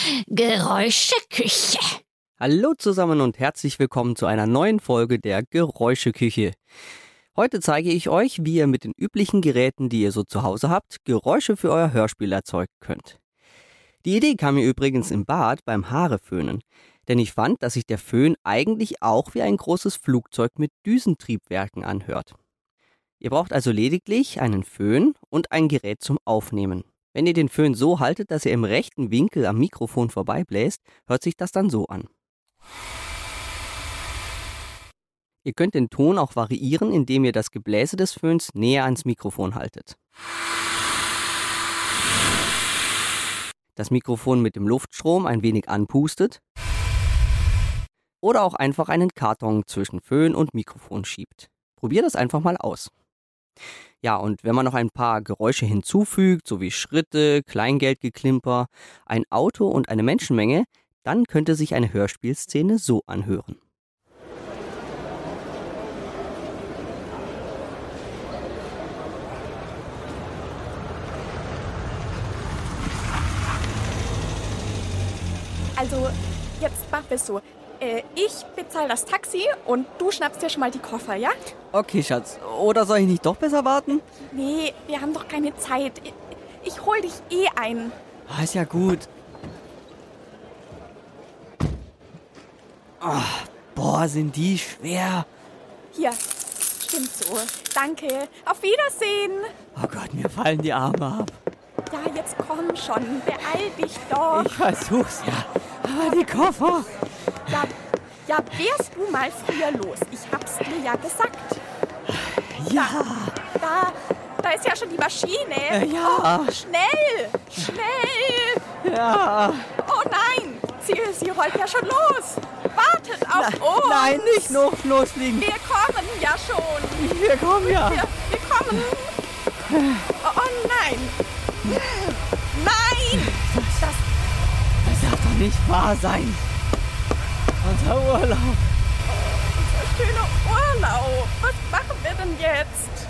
Geräuscheküche. Hallo zusammen und herzlich willkommen zu einer neuen Folge der Geräuscheküche. Heute zeige ich euch, wie ihr mit den üblichen Geräten, die ihr so zu Hause habt, Geräusche für euer Hörspiel erzeugen könnt. Die Idee kam mir übrigens im Bad beim Haareföhnen, denn ich fand, dass sich der Föhn eigentlich auch wie ein großes Flugzeug mit Düsentriebwerken anhört. Ihr braucht also lediglich einen Föhn und ein Gerät zum Aufnehmen. Wenn ihr den Föhn so haltet, dass er im rechten Winkel am Mikrofon vorbeibläst, hört sich das dann so an. Ihr könnt den Ton auch variieren, indem ihr das Gebläse des Föhns näher ans Mikrofon haltet. Das Mikrofon mit dem Luftstrom ein wenig anpustet oder auch einfach einen Karton zwischen Föhn und Mikrofon schiebt. Probiert das einfach mal aus. Ja, und wenn man noch ein paar Geräusche hinzufügt, so wie Schritte, Kleingeldgeklimper, ein Auto und eine Menschenmenge, dann könnte sich eine Hörspielszene so anhören. Also, jetzt machen wir es so. Ich bezahle das Taxi und du schnappst dir schon mal die Koffer, ja? Okay, Schatz. Oder soll ich nicht doch besser warten? Nee, wir haben doch keine Zeit. Ich hol dich ein. Ist ja gut. Sind die schwer. Hier, stimmt so. Danke. Auf Wiedersehen. Oh Gott, mir fallen die Arme ab. Ja, jetzt komm schon. Beeil dich doch. Ich versuch's ja. Aber die Koffer. Ja, wärst du mal früher los. Ich hab's dir ja gesagt. Ja. Da ist ja schon die Maschine. Ja. Oh, schnell. Ja. Oh nein, sie rollt ja schon los. Wartet auf uns. Nein, nicht noch losfliegen. Wir kommen ja schon. Wir kommen ja. Wir kommen. Oh nein. Nein. Das darf doch nicht wahr sein. Unser Urlaub. Unser schöner Urlaub. Was machen wir denn jetzt?